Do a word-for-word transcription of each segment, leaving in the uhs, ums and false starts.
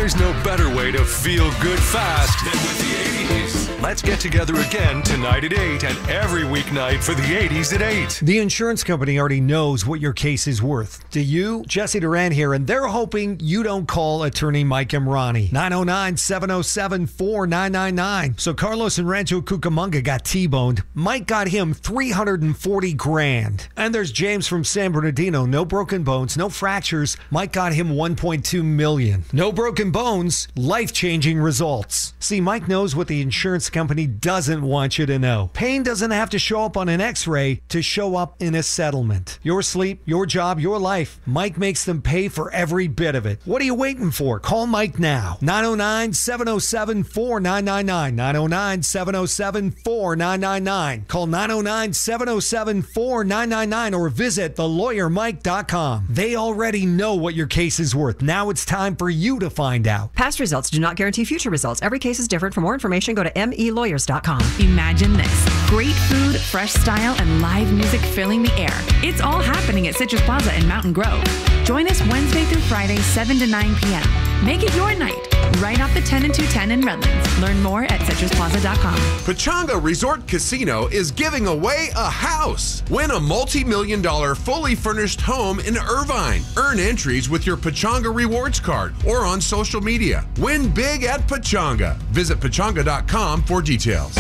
There's no better way to feel good fast than with the eighties. Let's get together again tonight at eight and every weeknight for the eighties at eight. The insurance company already knows what your case is worth. Do you? Jesse Duran here, and they're hoping you don't call attorney Mike Emrani. nine oh nine, seven oh seven, four nine nine nine. So Carlos in Rancho Cucamonga got T-boned. Mike got him three hundred forty grand. And there's James from San Bernardino. No broken bones, no fractures. Mike got him one point two million. No broken bones, life-changing results. See, Mike knows what the insurance company doesn't want you to know. Pain doesn't have to show up on an x-ray to show up in a settlement. Your sleep, your job, your life. Mike makes them pay for every bit of it. What are you waiting for? Call Mike now. nine oh nine, seven oh seven, four nine nine nine. nine oh nine, seven oh seven, four nine nine nine. Call nine oh nine, seven oh seven, four nine nine nine or visit the lawyer mike dot com. They already know what your case is worth. Now it's time for you to find out. Past results do not guarantee future results. Every case is different. For more information, go to m e lawyers dot com. Imagine this. Great food, fresh style, and live music filling the air. It's all happening at Citrus Plaza in Mountain Grove. Join us Wednesday through Friday, seven to nine p.m. Make it your night. Right off the ten and two ten in Redlands. Learn more at citrus plaza dot com. Pechanga Resort Casino is giving away a house. Win a multi-million dollar fully furnished home in Irvine. Earn entries with your Pechanga Rewards card or on social media. Win big at Pechanga. Visit pechanga dot com for details.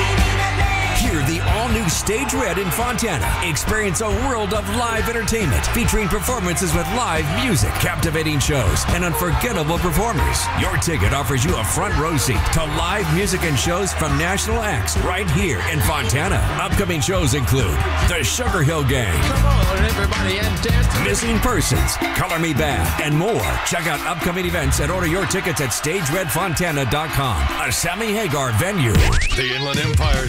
Hear the all-new Stage Red in Fontana. Experience a world of live entertainment featuring performances with live music, captivating shows, and unforgettable performers. Your ticket offers you a front row seat to live music and shows from national acts right here in Fontana. Upcoming shows include the Sugar Hill Gang, Come on, everybody, and dance. Missing Persons, Color Me Bad, and more. Check out upcoming events and order your tickets at stage red fontana dot com. A Sammy Hagar venue. The Inland Empire's